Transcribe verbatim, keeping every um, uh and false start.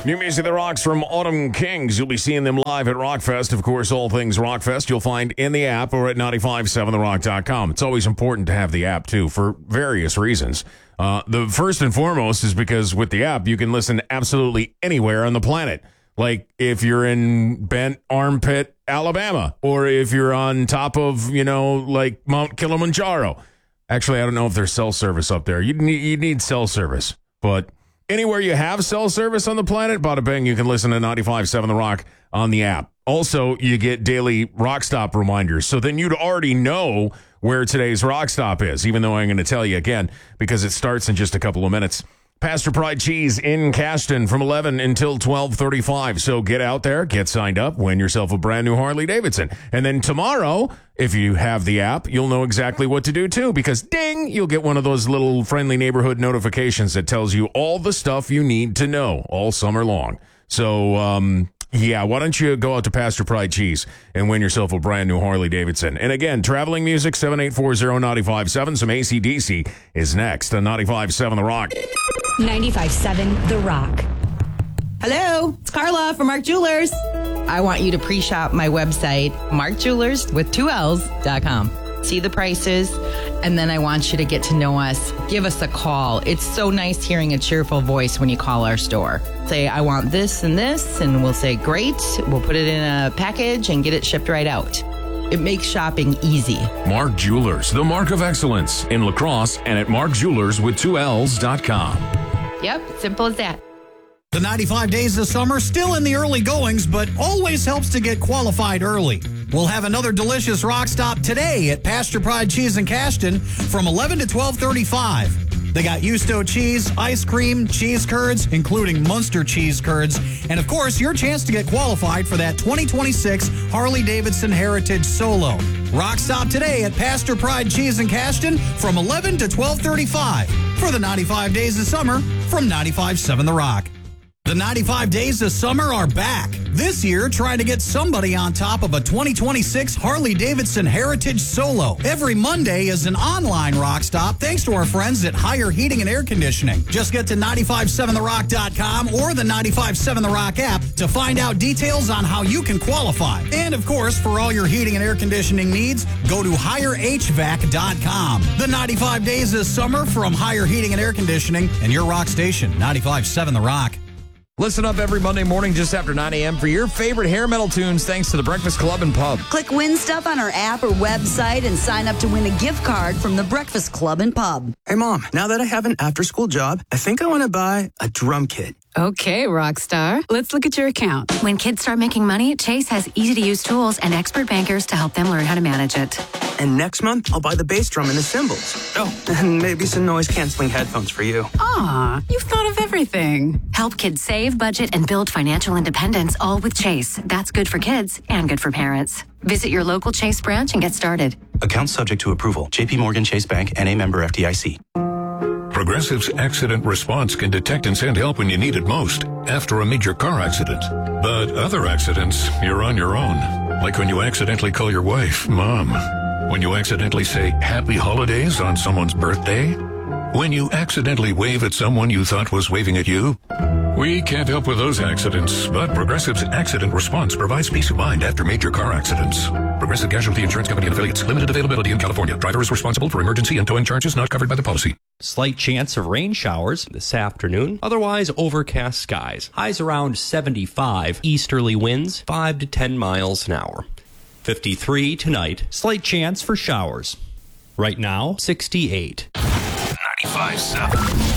New music that rocks from Autumn Kings. You'll be seeing them live at Rockfest. Of course, all things Rockfest you'll find in the app or at nine five seven the rock dot com. It's always important to have the app, too, for various reasons. Uh, the first and foremost is because with the app, you can listen absolutely anywhere on the planet. Like if you're in Bent Armpit, Alabama, or if you're on top of, you know, like Mount Kilimanjaro. Actually, I don't know if there's cell service up there. You'd need, you'd need cell service, but anywhere you have cell service on the planet, bada bang, you can listen to ninety-five seven The Rock on the app. Also, you get daily Rock Stop reminders. So then you'd already know where today's Rock Stop is, even though I'm going to tell you again, because it starts in just a couple of minutes. Pastor Pride Cheese in Cashton from eleven until twelve thirty-five. So get out there, get signed up, win yourself a brand new Harley Davidson. And then tomorrow, if you have the app, you'll know exactly what to do too, because ding, you'll get one of those little friendly neighborhood notifications that tells you all the stuff you need to know all summer long. So, um, yeah, why don't you go out to Pastor Pride Cheese and win yourself a brand new Harley Davidson. And again, traveling music, seven eight four zero nine five seven. Some A C D C is next on ninety-five seven The Rock. ninety-five seven The Rock. Hello, it's Carla from Mark Jewelers. I want you to pre-shop my website, mark jewelers with two L's dot com. See the prices, and then I want you to get to know us. Give us a call. It's so nice hearing a cheerful voice when you call our store. Say, I want this and this, and we'll say, great. We'll put it in a package and get it shipped right out. It makes shopping easy. Mark Jewelers, the mark of excellence in La Crosse and at mark jewelers with two L's dot com. Yep, simple as that. The ninety-five days of summer still in the early goings, but always helps to get qualified early. We'll have another delicious rock stop today at Pastor Pride Cheese in Cashton from eleven to twelve thirty-five. They got Yusto cheese, ice cream, cheese curds, including Munster cheese curds, and of course, your chance to get qualified for that twenty twenty-six Harley-Davidson Heritage Solo. Rock stop today at Pastor Pride Cheese in Cashton from eleven to twelve thirty-five for the ninety-five days of summer from ninety-five seven The Rock. The ninety-five days of summer are back. This year, try to get somebody on top of a twenty twenty-six Harley-Davidson Heritage Solo. Every Monday is an online rock stop thanks to our friends at Higher Heating and Air Conditioning. Just get to nine five seven the rock dot com or the ninety-five seven The Rock app to find out details on how you can qualify. And of course, for all your heating and air conditioning needs, go to higher H V A C dot com. The ninety-five days of summer from Higher Heating and Air Conditioning and your rock station, ninety-five seven The Rock. Listen up every Monday morning just after nine a.m. for your favorite hair metal tunes thanks to the Breakfast Club and Pub. Click Win Stuff on our app or website and sign up to win a gift card from the Breakfast Club and Pub. Hey, Mom, now that I have an after-school job, I think I want to buy a drum kit. Okay, Rockstar. Let's look at your account. When kids start making money, Chase has easy-to-use tools and expert bankers to help them learn how to manage it. And next month, I'll buy the bass drum and the cymbals. Oh, and maybe some noise-canceling headphones for you. Aw, you've thought of everything. Help kids save, budget, and build financial independence, all with Chase. That's good for kids and good for parents. Visit your local Chase branch and get started. Account subject to approval. J P Morgan Chase Bank, N A member F D I C. Progressive's Accident Response can detect and send help when you need it most, after a major car accident. But other accidents, you're on your own. Like when you accidentally call your wife Mom. When you accidentally say Happy Holidays on someone's birthday. When you accidentally wave at someone you thought was waving at you. We can't help with those accidents, but Progressive's Accident Response provides peace of mind after major car accidents. Progressive Casualty Insurance Company and Affiliates. Limited availability in California. Driver is responsible for emergency and towing charges not covered by the policy. Slight chance of rain showers this afternoon. Otherwise, overcast skies. Highs around seventy-five. Easterly winds, five to ten miles an hour. fifty-three tonight. Slight chance for showers. Right now, sixty-eight. ninety-five seven